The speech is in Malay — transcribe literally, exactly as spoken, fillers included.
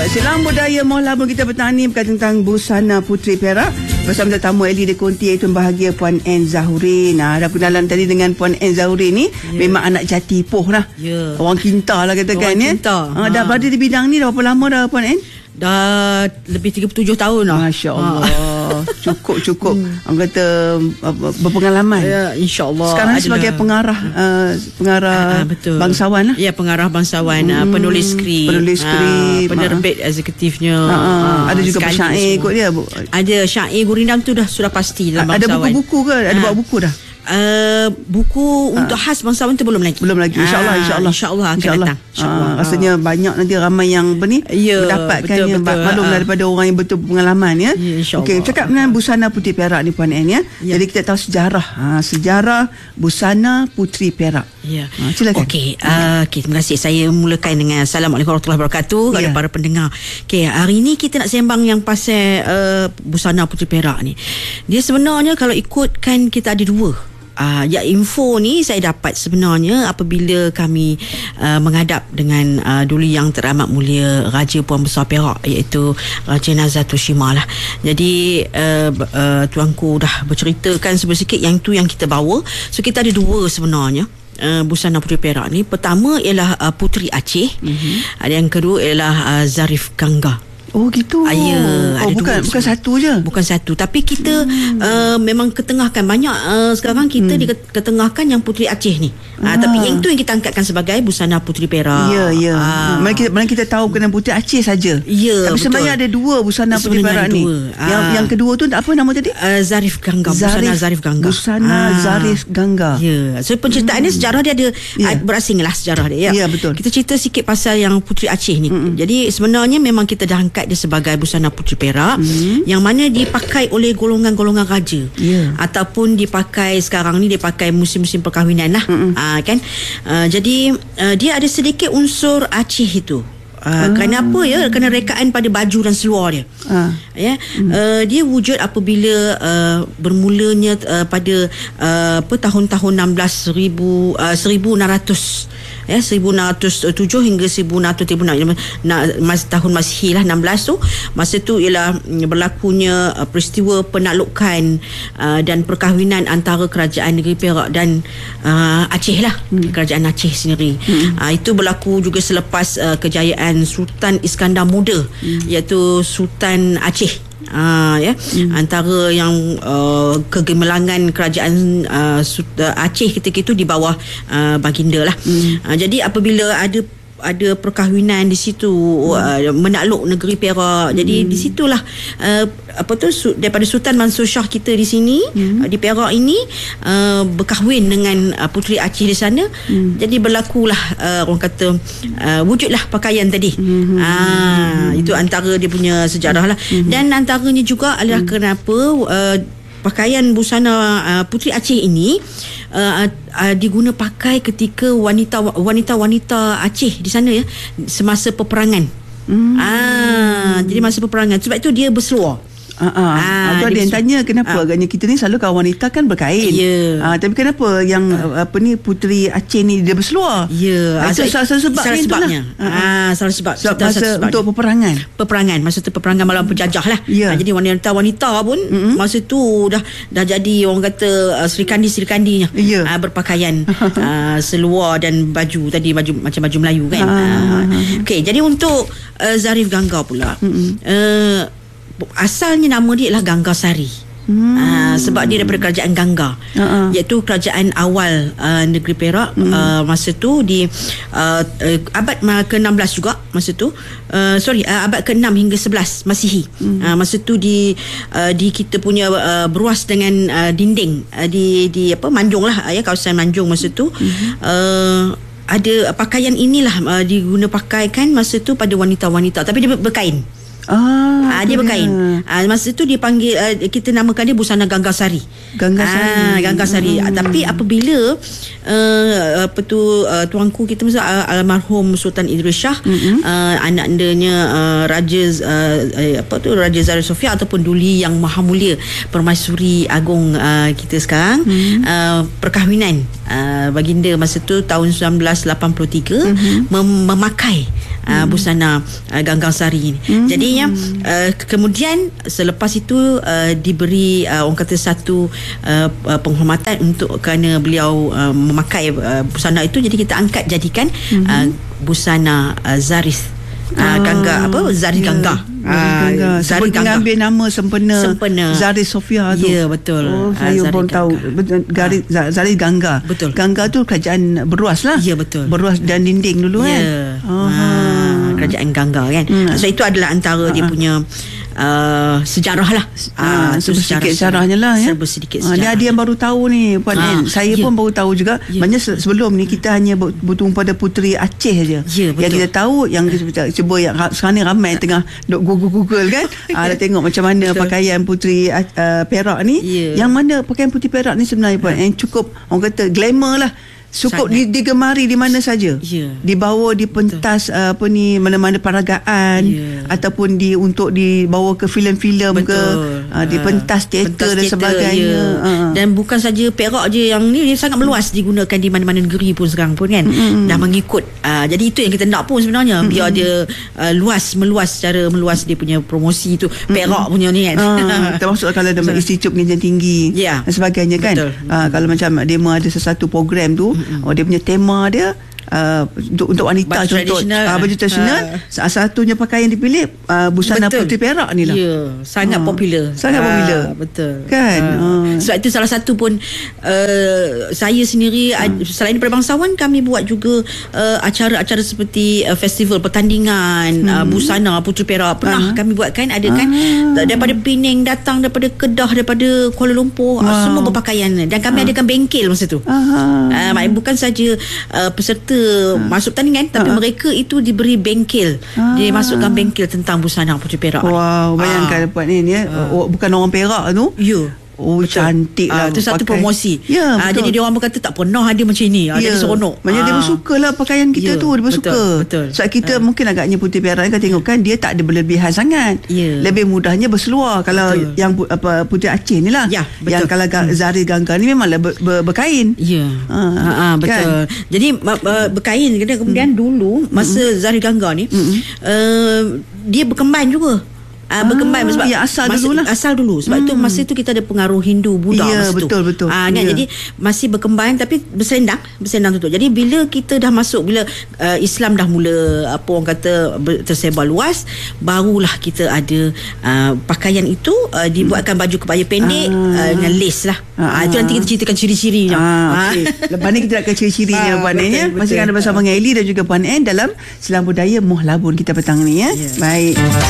Silang budaya Mohla pun kita petang ni berkaitan tentang busana puteri Perak bersama tetamu Eli de Conti iaitu bahagia Puan N Zahurin. Nah, dah kenalan tadi dengan Puan N Zahurin ni, yeah. Memang anak jati poh lah. Yeah. Orang kinta lah katakan ya. Ha, dah berada di bidang ni dah berapa lama dah Puan N? Dah lebih tiga puluh tujuh tahun lah. Masya Allah. Ha. Cukup-cukup hmm. orang kata berpengalaman. Ya, insya-Allah. Sekarang adalah sebagai pengarah uh, pengarah uh, uh, bangsawan lah. Ya, pengarah bangsawan, hmm. uh, penulis skrip, penulis skrip, uh, penerbit uh. eksekutifnya. Uh, uh. Uh, ada juga pesyair kot dia. Ada syair gurindam tu dah sudah pasti dalam bangsawan. Ada buku-buku ke? Ada uh. buat buku dah? Uh, buku uh. untuk khas bangsawan tu belum lagi. Belum lagi. InsyaAllah, insyaAllah. InsyaAllah akan insya datang. InsyaAllah. Uh, rasanya banyak nanti ramai yang ni ya, mendapatkan betul, yang betul. maklum uh. daripada orang yang betul pengalaman ya. ya Okey, cakap mengenai busana puteri Perak ni Puan N ya. ya. Jadi kita tahu sejarah. Ha, sejarah busana puteri Perak. Ya. Ha, silakan. Okey, uh, okay, terima kasih. Saya mulakan dengan Assalamualaikum warahmatullahi wabarakatuh kepada ya. para pendengar. Okey, hari ni kita nak sembang yang pasal uh, busana puteri Perak ni. Dia sebenarnya kalau ikutkan kita ada dua. Uh, ya, info ni saya dapat sebenarnya apabila kami uh, menghadap dengan uh, Duli Yang Teramat Mulia Raja Puan Besar Perak, iaitu Raja Nazatul Shima lah. Jadi uh, uh, tuanku dah berceritakan sedikit yang tu yang kita bawa. So kita ada dua sebenarnya. Uh, busana puteri Perak ni. Pertama ialah uh, Puteri Aceh. Mm-hmm. uh, Yang kedua ialah uh, Zarif Gangga. Oh gitu. Ah, ya, oh, bukan bukan satu je. Bukan satu, tapi kita hmm. uh, memang ketengahkan banyak uh, sekarang kita hmm. diketengahkan yang Puteri Aceh ni. Ah. Uh, tapi yang tu yang kita angkatkan sebagai busana puteri Perak. Ya, ya. Ah. Mana kita, mana kita tahu kena Puteri Aceh saja. Ya, tapi betul. Sebenarnya ada dua busana puteri Perak ni. Ah. Yang yang kedua tu apa nama tadi? Uh, Zarif Gangga. Busana Zarif Gangga. Busana ah. Zarif Gangga. Ya. So penceritaannya hmm. sejarah dia ada ya. berasing lah sejarah dia. Ya. Ya, betul. Kita cerita sikit pasal yang Puteri Aceh ni. Hmm. Jadi sebenarnya memang kita dah angkat dia sebagai busana puteri Perak hmm. yang mana dipakai oleh golongan-golongan raja yeah. ataupun dipakai sekarang ni dipakai musim-musim perkahwinan lah. hmm. uh, kan uh, jadi uh, dia ada sedikit unsur Aceh itu. Uh, hmm. Kenapa ya? Kerana rekaan pada baju dan seluar dia. Uh. Ya, hmm. uh, dia wujud apabila uh, bermulanya uh, pada uh, apa tahun-tahun enam belas ribu uh, seribu enam ratus ya seribu enam ratus tujuh hingga seribu enam ratus tiga puluh enam mas, tahun Masihi lah enam belas tu. Masa tu ialah berlakunya uh, peristiwa penaklukan uh, dan perkahwinan antara kerajaan negeri Perak dan uh, Aceh lah. hmm. Kerajaan Aceh sendiri. hmm. uh, Itu berlaku juga selepas uh, kejayaan Sultan Iskandar Muda, hmm. iaitu Sultan Aceh. Uh, ya hmm. antara yang uh, kegemilangan kerajaan uh, Aceh ketika itu di bawah uh, baginda lah. hmm. uh, jadi apabila ada ada perkahwinan di situ, hmm. uh, menakluk negeri Perak. Jadi hmm. di situlah uh, apa tu su, daripada Sultan Mansur Shah kita di sini, hmm. uh, di Perak ini uh, berkahwin dengan uh, Puteri Aceh di sana. hmm. Jadi berlakulah uh, orang kata uh, wujudlah pakaian tadi. hmm. uh, itu antara dia punya sejarah lah. hmm. Dan antaranya juga adalah hmm. kenapa uh, pakaian busana uh, Puteri Aceh ini uh, uh, diguna pakai ketika wanita wanita-wanita Aceh di sana ya semasa peperangan. Hmm. Ah, jadi masa peperangan. Sebab itu dia berseluar. Ah, ah. ah, ada yang tanya kenapa ah. agaknya kita ni selalu kawan wanita kan berkain. Yeah. Ah, tapi kenapa yang ah. apa ni Puteri Aceh ni dia berseluar? Ya. Yeah. Itu salah satu sebab salah sebabnya. Lah. Ah, salah sebab. Sebab masa sebab untuk peperangan. Peperangan masa tu peperangan malam penjajah lah. Yeah. Ah, jadi wanita-wanita pun mm-hmm. masa tu dah dah jadi orang kata uh, serikandi-serikandinya. Yeah. Ah, berpakaian uh, seluar dan baju tadi baju macam baju Melayu kan. Ah. Ah. Okey, jadi untuk uh, Zarif Gangga pula. Mm-hmm. Uh, asalnya nama dia ialah Gangga Sari. hmm. uh, sebab dia daripada kerajaan Gangga, uh-uh. iaitu kerajaan awal uh, negeri Perak. hmm. uh, masa tu di uh, uh, abad ke enam belas juga masa tu uh, sorry uh, abad ke enam hingga sebelas Masihi. hmm. uh, masa tu di uh, di kita punya uh, beruas dengan uh, dinding uh, di di apa Manjung lah uh, ya kawasan Manjung masa tu. hmm. uh, ada pakaian inilah uh, diguna pakaikan masa tu pada wanita-wanita, tapi dia berkain. Ah, ah dia berkain. Ah, masa tu dia panggil uh, kita namakan dia busana Gangga Sari. Gangga Sari. Ah, Gangga Sari. Hmm. Ah, tapi apabila uh, apa tu uh, tuanku kita masa uh, almarhum Sultan Idris Shah, hmm. uh, anak andanya uh, Raja uh, apa tu Raja Zahra Sofia ataupun Duli Yang Maha Mulia Permaisuri Agong uh, kita sekarang, hmm. uh, perkahwinan uh, baginda masa tu tahun sembilan belas lapan puluh tiga, hmm. mem- memakai uh, busana uh, Ganggang Sari ni. Hmm. Jadi yang uh, kemudian selepas itu uh, diberi uh, orang kata satu uh, penghormatan untuk kerana beliau uh, memakai uh, busana itu, jadi kita angkat jadikan hmm. uh, busana uh, Zarif. Ah, Gangga apa Zari yeah. Gangga. Ah, Gangga. Zari Gangga ambil nama sempena, sempena. Zari Sofia tu. Ya, betul. Oh, saya ah, pun tahu Zari, ah. Zari Gangga. Betul. Gangga tu kerajaan Beruas lah. Ya, betul. Beruas dan Dinding dulu kan. Ya. Oh. Ah, kerajaan Gangga kan. Hmm. So itu adalah antara ah. dia punya Uh, sejarah lah. Ah, uh, sedikit sejarahnya lah ya. Sedikit sejarah. Dia ada yang baru tahu ni Puan ah, N. Saya yeah. pun baru tahu juga. Yeah. Maksudnya sebelum ni kita hanya bertumpu pada Puteri Aceh aja. Yeah, yang kita tahu, yang kita cuba yang sekarang ni ramai tengah duk Google-Google kan. ah, dah tengok macam mana betul. Pakaian Puteri uh, Perak ni. Yeah. Yang mana pakaian Puteri Perak ni sebenarnya Puan N cukup orang kata glamour lah. Cukup di, digemari di mana saja. Yeah. Dibawa di pentas uh, apa ni mana-mana peragaan yeah. ataupun di untuk dibawa ke filem-filem ke uh, di pentas teater dan sebagainya. Yeah. Uh. Dan bukan saja Perak je yang ni, dia sangat meluas digunakan di mana-mana negeri pun sekarang pun kan. Mm-hmm. Dah mengikut. Uh, jadi itu yang kita nak pun sebenarnya mm-hmm. biar dia uh, luas meluas secara meluas dia punya promosi tu mm-hmm. Perak punya ni kan. Uh, termasuk kalau dalam Institut Pendidikan Tinggi yeah. dan sebagainya kan. Uh, kalau macam dia ada sesuatu program tu mm-hmm. oh, dia punya tema dia Uh, untuk, untuk wanita baju contoh uh, baju tradisional uh. salah satunya pakaian dipilih uh, busana betul. Puteri Perak ni lah yeah. sangat uh. popular sangat uh, popular betul kan uh. Uh. sebab itu salah satu pun uh, saya sendiri uh. selain daripada bangsawan kami buat juga uh, acara-acara seperti uh, festival pertandingan hmm. uh, busana Puteri Perak pernah uh. kami buat kan ada kan uh. daripada Penang datang daripada Kedah daripada Kuala Lumpur wow. uh, semua berpakaian dan kami uh. adakan bengkel masa tu uh. Uh, bukan saja uh, peserta Ha. masuk pertandingan tapi ha. mereka itu diberi bengkel ha. dia masukkan bengkel tentang busana Puteri Perak. Wow, bayangkan ha. Puan ni ya ha. oh, bukan orang Perak tu ya. Oh, betul. Cantik lah. Itu satu pakai. Promosi ya, ha, jadi dia orang berkata tak pernah ada macam ni ha, ya. Jadi seronok. Maksudnya ha. dia bersuka lah pakaian kita ya. tu. Dia bersuka betul, betul. Sebab kita ha. mungkin agaknya Puteri Perak kan tengok kan dia tak ada berlebihan sangat ya. Lebih mudahnya berseluar. Kalau betul. yang apa Puteri Aceh ni lah ya, yang kalau hmm. Zari Gangga ni memanglah ber, ber, berkain ya. ha. Ha, ha, betul kan? Jadi berkain kemudian hmm. dulu masa hmm. Zari Gangga ni hmm. uh, dia berkembang juga. Uh, berkembang ah, sebab ya, asal dulu lah. Asal dulu sebab hmm. tu masa tu kita ada pengaruh Hindu Buddha ya, masa betul, tu. Betul uh, kan? ya. Jadi masih berkembang tapi berselendang, berselendang tu. Jadi bila kita dah masuk bila uh, Islam dah mula apa orang kata tersebar luas, barulah kita ada uh, pakaian itu uh, dibuatkan baju kebaya pendek ah. uh, dengan lace lah. Ah. Uh, itu nanti kita ceritakan ciri-cirinya. Ah, okay. Lepas ni kita nak ke ciri-cirinya ah, Puan N ya. Masih ada bersama Puan Eli dan juga Puan N dalam Silang Budaya Muh Labun kita petang ni ya. Yeah. Baik.